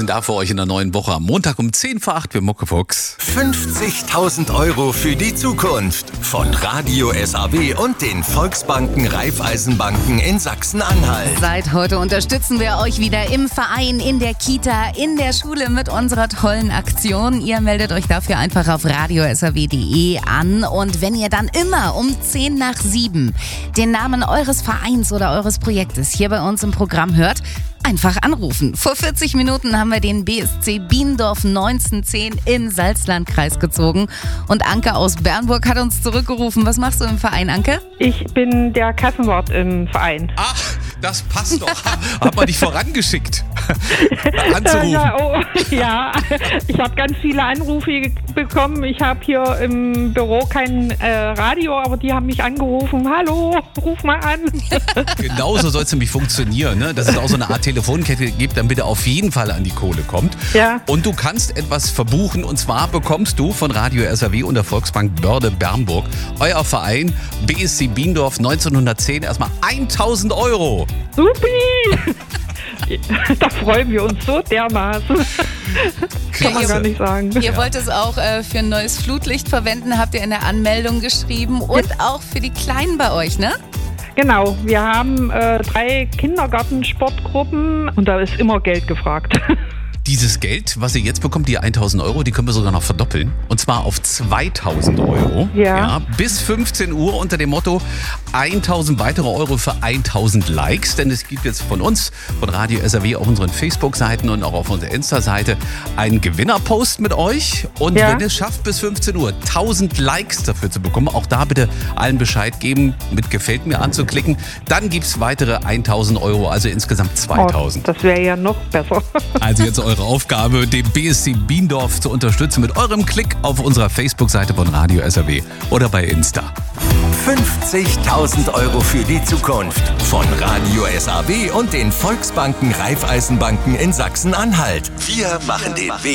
sind da für euch in der neuen Woche am Montag um 10 vor 8 für Muckefuchs. 50.000 € für die Zukunft von Radio SAW und den Volksbanken Raiffeisenbanken in Sachsen-Anhalt. Seit heute unterstützen wir euch wieder im Verein, in der Kita, in der Schule mit unserer tollen Aktion. Ihr meldet euch dafür einfach auf radiosaw.de an. Und wenn ihr dann immer um 10 nach 7 den Namen eures Vereins oder eures Projektes hier bei uns im Programm hört, einfach anrufen. Vor 40 Minuten haben wir den BSC Biendorf 1910 im Salzlandkreis gezogen. Und Anke aus Bernburg hat uns zurückgerufen. Was machst du im Verein, Anke? Ich bin der Kassenwart im Verein. Ach, das passt doch. Hat man dich vorangeschickt, anzurufen. Ja, ich habe ganz viele Anrufe bekommen. Ich habe hier im Büro kein Radio, aber die haben mich angerufen. Hallo, ruf mal an. Genauso soll es nämlich funktionieren, ne? Dass es auch so eine Art Telefonkette gibt, dann bitte auf jeden Fall an die Kohle kommt. Ja. Und du kannst etwas verbuchen, und zwar bekommst du von Radio SAW und der Volksbank Börde Bernburg, euer Verein BSC Biendorf 1910, erstmal 1.000 €. Supi! Da freuen wir uns so dermaßen. Kann man gar nicht sagen. Ihr wollt es auch für ein neues Flutlicht verwenden, habt ihr in der Anmeldung geschrieben. Und auch für die Kleinen bei euch, ne? Genau, wir haben 3 Kindergartensportgruppen und da ist immer Geld gefragt. Dieses Geld, was ihr jetzt bekommt, die 1.000 €, die können wir sogar noch verdoppeln. Und zwar auf 2.000 €. Ja. Bis 15 Uhr unter dem Motto 1.000 weitere Euro für 1.000 Likes. Denn es gibt jetzt von uns, von Radio SAW, auf unseren Facebook-Seiten und auch auf unserer Insta-Seite einen Gewinnerpost mit euch. Und wenn ihr es schafft, bis 15 Uhr 1.000 Likes dafür zu bekommen, auch da bitte allen Bescheid geben, mit Gefällt mir anzuklicken, dann gibt es weitere 1.000 €, also insgesamt 2.000. Oh, das wäre ja noch besser. Also jetzt eure Aufgabe, den BSC Biendorf zu unterstützen mit eurem Klick auf unserer Facebook-Seite von Radio SAW oder bei Insta. 50.000 € für die Zukunft von Radio SAW und den Volksbanken Raiffeisenbanken in Sachsen-Anhalt. Wir machen den Weg